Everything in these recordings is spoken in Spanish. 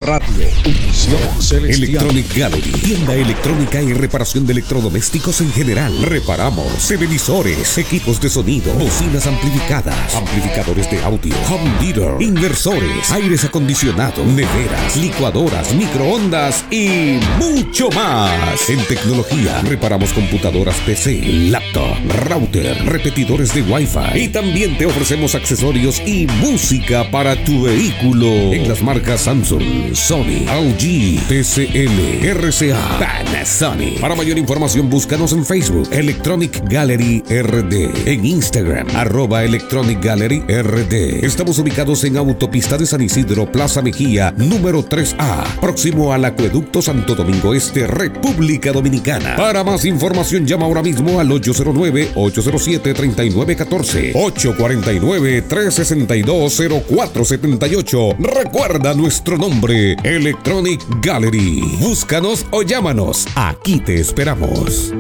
Radio Unción Celestial. Electronic Gallery, tienda electrónica y reparación de electrodomésticos en general. Reparamos televisores, equipos de sonido, bocinas amplificadas, amplificadores de audio, home theater, inversores, aires acondicionados, neveras, licuadoras, microondas y mucho más. En tecnología, reparamos computadoras PC, laptop, router, repetidores de Wi-Fi y también te ofrecemos accesorios y música para tu vehículo en las marcas Samsung, Sony, LG, TCL, RCA, Panasonic. Para mayor información búscanos en Facebook Electronic Gallery RD, en Instagram @Electronic Gallery RD. Estamos ubicados en Autopista de San Isidro, Plaza Mejía, número 3A, próximo al Acueducto Santo Domingo Este, República Dominicana. Para más información llama ahora mismo al 809-807-3914, 849-362-0478. Recuerda nuestro nombre, Electronic Gallery. Búscanos o llámanos. Aquí te esperamos.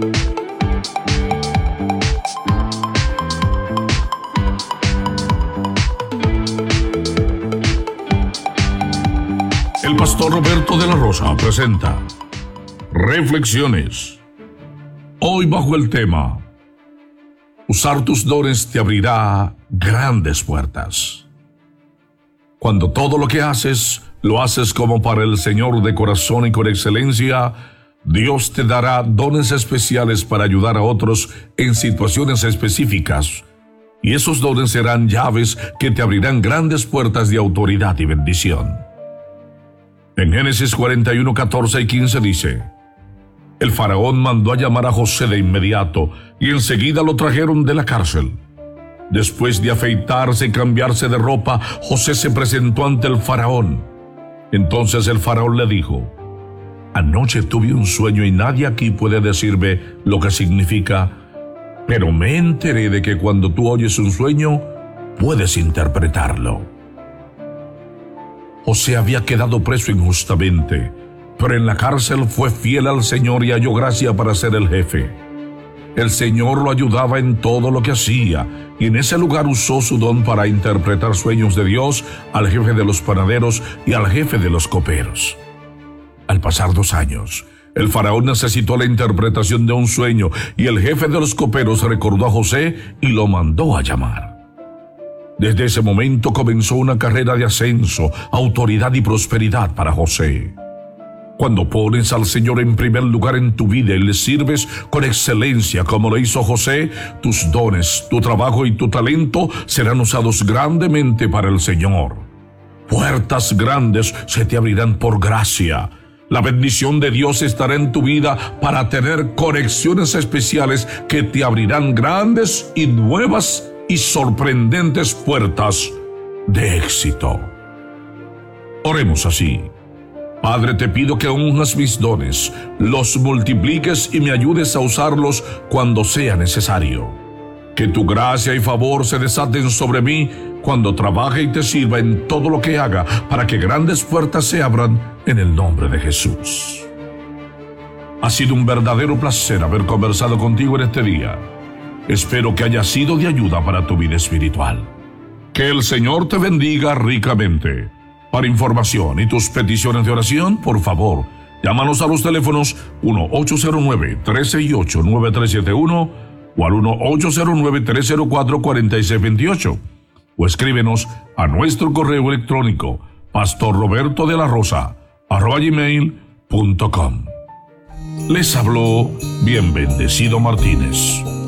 El pastor Roberto de la Rosa presenta Reflexiones. Hoy bajo el tema: usar tus dones te abrirá grandes puertas. Cuando todo lo que haces, lo haces como para el Señor de corazón y con excelencia, Dios te dará dones especiales para ayudar a otros en situaciones específicas. Y esos dones serán llaves que te abrirán grandes puertas de autoridad y bendición. En Génesis 41, 14 y 15 dice: el faraón mandó a llamar a José de inmediato y enseguida lo trajeron de la cárcel. Después de afeitarse y cambiarse de ropa, José se presentó ante el faraón. Entonces el faraón le dijo: anoche tuve un sueño y nadie aquí puede decirme lo que significa, pero me enteré de que cuando tú oyes un sueño, puedes interpretarlo. José había quedado preso injustamente, pero en la cárcel fue fiel al Señor y halló gracia para ser el jefe. El Señor lo ayudaba en todo lo que hacía, y en ese lugar usó su don para interpretar sueños de Dios al jefe de los panaderos y al jefe de los coperos. Al pasar 2 años, el faraón necesitó la interpretación de un sueño, y el jefe de los coperos recordó a José y lo mandó a llamar. Desde ese momento comenzó una carrera de ascenso, autoridad y prosperidad para José. Cuando pones al Señor en primer lugar en tu vida y le sirves con excelencia como lo hizo José, tus dones, tu trabajo y tu talento serán usados grandemente para el Señor. Puertas grandes se te abrirán por gracia. La bendición de Dios estará en tu vida para tener conexiones especiales que te abrirán grandes y nuevas y sorprendentes puertas de éxito. Oremos así. Padre, te pido que unjas mis dones, los multipliques y me ayudes a usarlos cuando sea necesario. Que tu gracia y favor se desaten sobre mí cuando trabaje y te sirva en todo lo que haga, para que grandes puertas se abran en el nombre de Jesús. Ha sido un verdadero placer haber conversado contigo en este día. Espero que haya sido de ayuda para tu vida espiritual. Que el Señor te bendiga ricamente. Para información y tus peticiones de oración, por favor, llámanos a los teléfonos 1-809-368-9371 o al 1-809-304-4628, o escríbenos a nuestro correo electrónico pastorrobertodelarosa@gmail.com. Les habló Bien Bendecido Martínez.